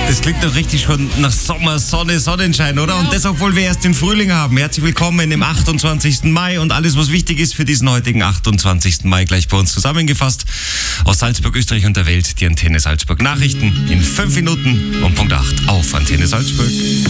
Das klingt doch richtig schon nach Sommer, Sonne, Sonnenschein, oder? Ja. Und das, obwohl wir erst den Frühling haben. Herzlich willkommen im 28. Mai und alles, was wichtig ist für diesen heutigen 28. Mai, gleich bei uns zusammengefasst. Aus Salzburg, Österreich und der Welt, die Antenne Salzburg. Nachrichten in 5 Minuten um Punkt 8 auf Antenne Salzburg.